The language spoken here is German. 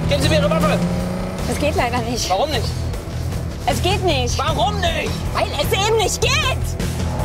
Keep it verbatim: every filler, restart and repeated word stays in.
Geben Sie mir Ihre Waffe! Das geht leider nicht. Warum nicht? Es geht nicht. Warum nicht? Weil es eben nicht geht!